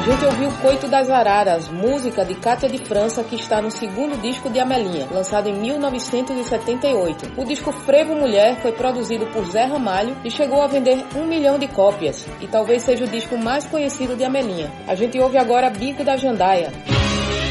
gente ouviu Coito das Araras, música de Cátia de França, que está no segundo disco de Amelinha, lançado em 1978. O disco Frevo Mulher foi produzido por Zé Ramalho e chegou a vender 1 milhão de cópias, e talvez seja o disco mais conhecido de Amelinha. A gente ouve agora Bico da Jandaia.